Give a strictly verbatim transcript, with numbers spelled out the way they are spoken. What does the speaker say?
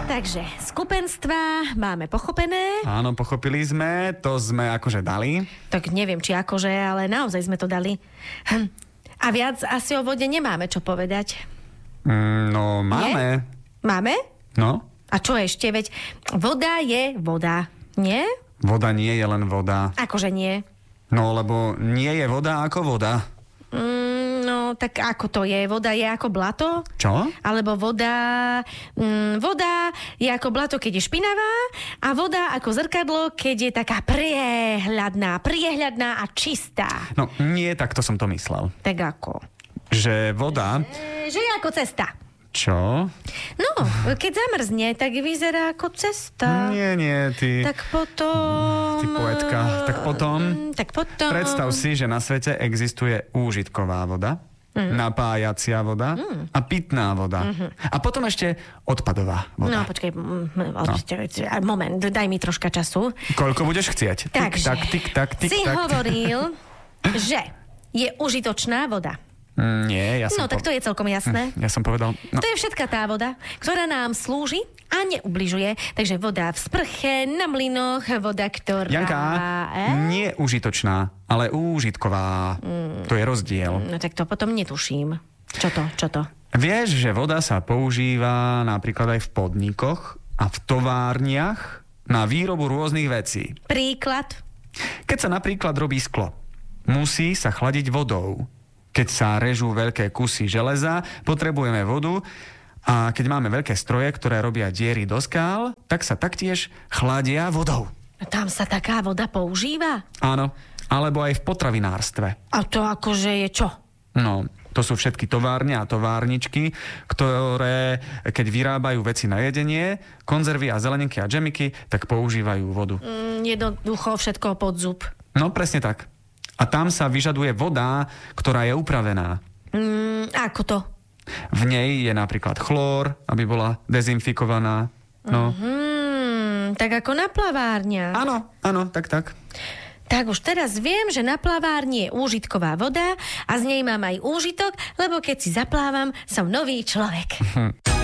Takže, skupenstva máme pochopené. Áno, pochopili sme, to sme akože dali. Tak neviem, či akože, ale naozaj sme to dali. Hm. A viac asi o vode nemáme čo povedať. Mm, no, máme. Nie? Máme? No. A čo ešte? Veď voda je voda, nie? Voda nie je len voda. Akože nie? No, lebo nie je voda ako voda. Mm, no, tak ako to je? Voda je ako blato? Čo? Alebo voda... Mm, voda je ako blato, keď je špinavá a voda ako zrkadlo, keď je taká priehľadná, priehľadná a čistá. No, nie, takto som to myslel. Tak ako? Že voda... E, že je ako cesta. Čo? No, keď zamrzne, tak vyzerá ako cesta. Nie, nie, ty... Tak potom... Ty poetka. Tak potom... Tak potom... Predstav si, že na svete existuje úžitková voda, mm. napájacia voda mm. a pitná voda. Mm-hmm. A potom ešte odpadová voda. No, počkaj, no. moment, daj mi troška času. Koľko budeš chcieť? Takže, tik, tak, tik, tak, tik, si tak. hovoril, že je užitočná voda. Nie, ja som... No, tak to je celkom jasné. Ja som povedal... No. To je všetká tá voda, ktorá nám slúži a neubližuje. Takže voda v sprche, na mlynoch, voda, ktorá... Janka, eh? nie užitočná, ale úžitková. Mm. To je rozdiel. No tak to potom netuším. Čo to, čo to? Vieš, že voda sa používa napríklad aj v podnikoch a v továrniach na výrobu rôznych vecí. Príklad? Keď sa napríklad robí sklo, musí sa chladiť vodou. Keď sa režú veľké kusy železa, potrebujeme vodu a keď máme veľké stroje, ktoré robia diery do skál, tak sa taktiež chladia vodou. A tam sa taká voda používa? Áno, alebo aj v potravinárstve. A to akože je čo? No, to sú všetky továrne a továrničky, ktoré, keď vyrábajú veci na jedenie, konzervy a zelenenky a džemiky, tak používajú vodu. Mm, jednoducho všetko pod zub. No, presne tak. A tam sa vyžaduje voda, ktorá je upravená. Mm, ako to? V nej je napríklad chlór, aby bola dezinfikovaná. No. Mm, tak ako na plavárniach. Áno, áno, tak, tak. Tak už teraz viem, že na plavárni je úžitková voda a z nej mám aj úžitok, lebo keď si zaplávam, som nový človek.